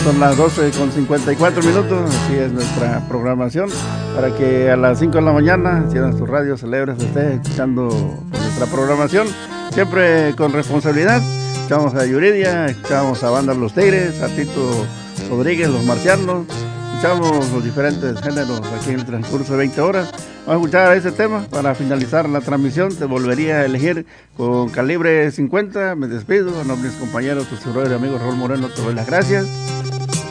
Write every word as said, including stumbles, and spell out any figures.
son las doce con cincuenta y cuatro minutos, así es nuestra programación, para que a las cinco de la mañana, cierran su radio, celebre, esté escuchando nuestra programación, siempre con responsabilidad. Escuchamos a Yuridia, escuchamos a Banda Los Tigres, a Tito Rodríguez, Los Marcianos, escuchamos los diferentes géneros aquí en el transcurso de veinte horas. Vamos a escuchar ese tema para finalizar la transmisión. Te volvería a elegir con Calibre cincuenta. Me despido, a nombre de mis compañeros, tu seguro y amigo Raúl Moreno, te doy las gracias.